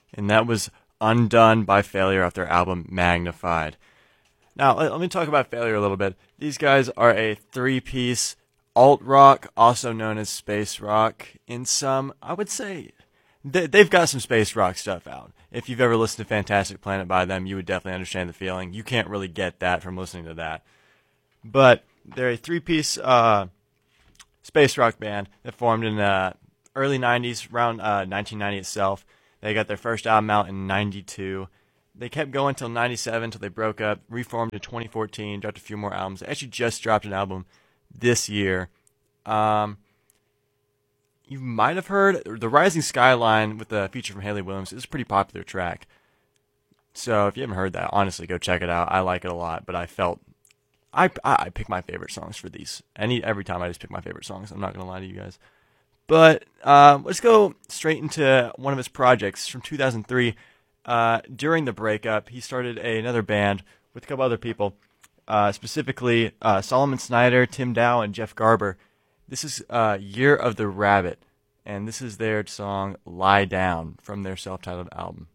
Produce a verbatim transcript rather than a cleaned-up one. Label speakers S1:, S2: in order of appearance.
S1: and that was Undone by Failure off their album Magnified. Now, let, let me talk about Failure a little bit. These guys are a three-piece alt-rock, also known as space rock. In some, I would say, they, they've got some space rock stuff out. If you've ever listened to Fantastic Planet by them, you would definitely understand the feeling. You can't really get that from listening to that. But they're a three-piece uh, space rock band that formed in the early nineties, around uh, nineteen ninety itself. They got their first album out in ninety-two. They kept going until ninety-seven, until they broke up, reformed in twenty fourteen, dropped a few more albums. They actually just dropped an album this year. Um, you might have heard The Rising Skyline with the feature from Hayley Williams. It's a pretty popular track. So if you haven't heard that, honestly, go check it out. I like it a lot, but I felt I, I, I pick my favorite songs for these. Any Every time I just pick my favorite songs. I'm not going to lie to you guys. But uh, let's go straight into one of his projects from two thousand three. Uh, during the breakup, he started a, another band with a couple other people, uh, specifically uh, Solomon Snyder, Tim Dow, and Jeff Garber. This is uh, Year of the Rabbit, and this is their song Lie Down from their self-titled album.